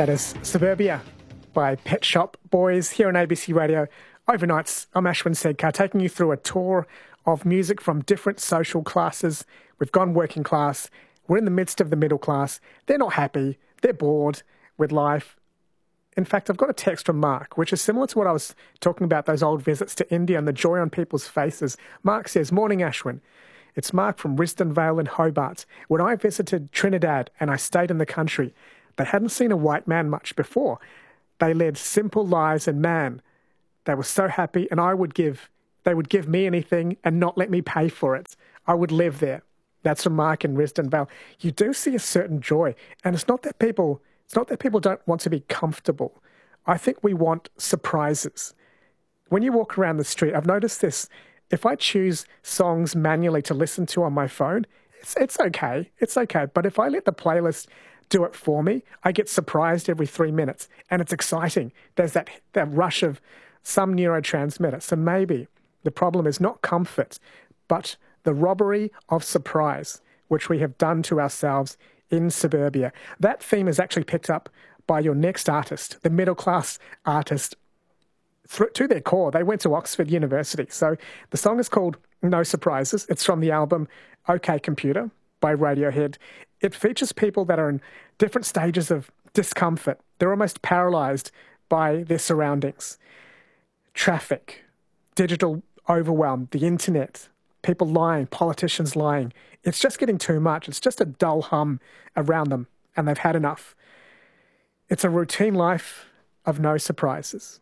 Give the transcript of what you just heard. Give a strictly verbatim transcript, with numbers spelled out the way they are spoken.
That is Suburbia by Pet Shop Boys here on A B C Radio. Overnights, I'm Ashwin Sedkar, taking you through a tour of music from different social classes. We've gone working class. We're in the midst of the middle class. They're not happy. They're bored with life. In fact, I've got a text from Mark, which is similar to what I was talking about, those old visits to India and the joy on people's faces. Mark says, "Morning, Ashwin. It's Mark from Risdon Vale in Hobart. When I visited Trinidad and I stayed in the country, they hadn't seen a white man much before. They led simple lives, and man, they were so happy, and I would give, they would give me anything and not let me pay for it. I would live there." That's from Mark in Risdon Vale. You do see a certain joy, and it's not that people, it's not that people don't want to be comfortable. I think we want surprises. When you walk around the street, I've noticed this. If I choose songs manually to listen to on my phone, it's it's okay. It's okay. But if I let the playlist do it for me, I get surprised every three minutes, and it's exciting. There's that, that rush of some neurotransmitter. So maybe the problem is not comfort, but the robbery of surprise, which we have done to ourselves in suburbia. That theme is actually picked up by your next artist, the middle-class artist. Through, to their core, they went to Oxford University. So the song is called No Surprises. It's from the album OK Computer by Radiohead. It features people that are in different stages of discomfort. They're almost paralyzed by their surroundings. Traffic, digital overwhelm, the internet, people lying, politicians lying. It's just getting too much. It's just a dull hum around them, and they've had enough. It's a routine life of no surprises.